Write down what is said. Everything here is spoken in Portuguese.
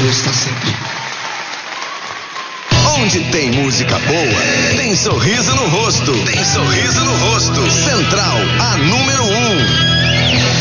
Deus está sempre. Onde tem música boa, tem sorriso no rosto. Tem sorriso no rosto. Central, a número 1.